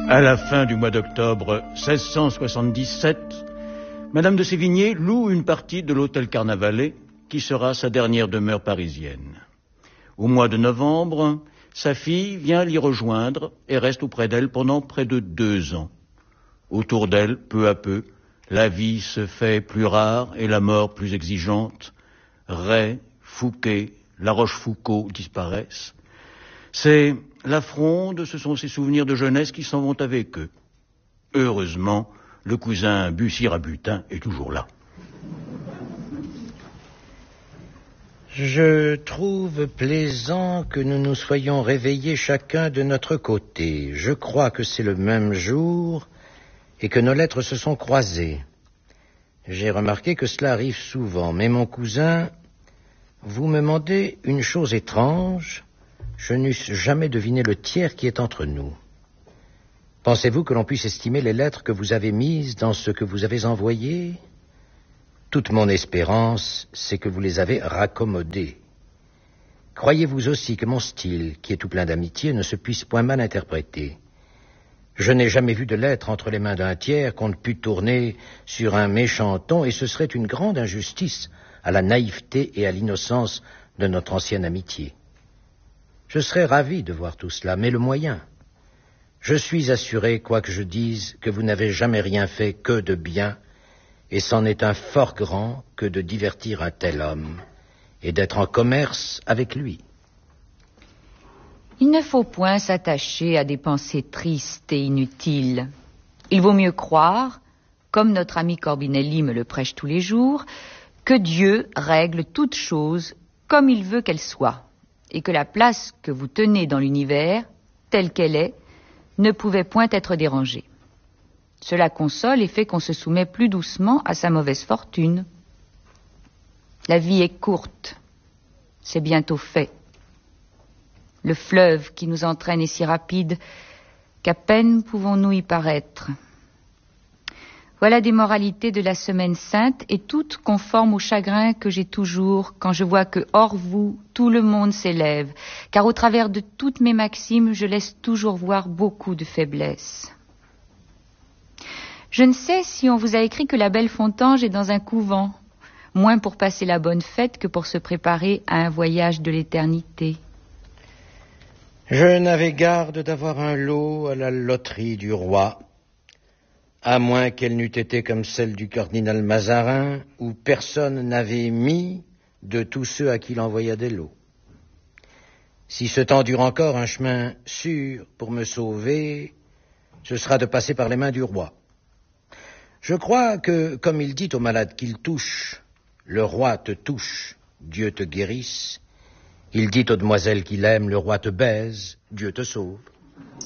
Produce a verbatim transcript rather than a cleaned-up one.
À la fin du mois d'octobre seize cent soixante-dix-sept, Madame de Sévigné loue une partie de l'hôtel Carnavalet, qui sera sa dernière demeure parisienne. Au mois de novembre, sa fille vient l'y rejoindre et reste auprès d'elle pendant près de deux ans. Autour d'elle, peu à peu, la vie se fait plus rare et la mort plus exigeante. Ray, Fouquet, La Rochefoucauld disparaissent. C'est la fronde, ce sont ces souvenirs de jeunesse qui s'en vont avec eux. Heureusement, le cousin Bussy-Rabutin est toujours là. Je trouve plaisant que nous nous soyons réveillés chacun de notre côté. Je crois que c'est le même jour et que nos lettres se sont croisées. J'ai remarqué que cela arrive souvent, mais mon cousin, vous me demandez une chose étrange. Je n'eusse jamais deviné le tiers qui est entre nous. Pensez-vous que l'on puisse estimer les lettres que vous avez mises dans ce que vous avez envoyé ? Toute mon espérance, c'est que vous les avez raccommodées. Croyez-vous aussi que mon style, qui est tout plein d'amitié, ne se puisse point mal interpréter ? Je n'ai jamais vu de lettre entre les mains d'un tiers qu'on ne pût tourner sur un méchant ton, et ce serait une grande injustice à la naïveté et à l'innocence de notre ancienne amitié. Je serais ravi de voir tout cela, mais le moyen... Je suis assuré, quoi que je dise, que vous n'avez jamais rien fait que de bien, et c'en est un fort grand que de divertir un tel homme, et d'être en commerce avec lui. Il ne faut point s'attacher à des pensées tristes et inutiles. Il vaut mieux croire, comme notre ami Corbinelli me le prêche tous les jours, que Dieu règle toutes choses comme il veut qu'elles soient, et que la place que vous tenez dans l'univers, telle qu'elle est, ne pouvait point être dérangée. Cela console et fait qu'on se soumet plus doucement à sa mauvaise fortune. La vie est courte, c'est bientôt fait. Le fleuve qui nous entraîne est si rapide qu'à peine pouvons-nous y paraître. Voilà des moralités de la semaine sainte et toutes conformes au chagrin que j'ai toujours quand je vois que hors vous, tout le monde s'élève, car au travers de toutes mes maximes, je laisse toujours voir beaucoup de faiblesse. Je ne sais si on vous a écrit que la belle Fontange est dans un couvent, moins pour passer la bonne fête que pour se préparer à un voyage de l'éternité. Je n'avais garde d'avoir un lot à la loterie du roi, à moins qu'elle n'eût été comme celle du cardinal Mazarin, où personne n'avait mis de tous ceux à qui l'envoya des lots. Si ce temps dure encore, un chemin sûr pour me sauver, ce sera de passer par les mains du roi. Je crois que, comme il dit aux malades qu'il touche, le roi te touche, Dieu te guérisse. Il dit aux demoiselles qu'il aime, le roi te baise, Dieu te sauve.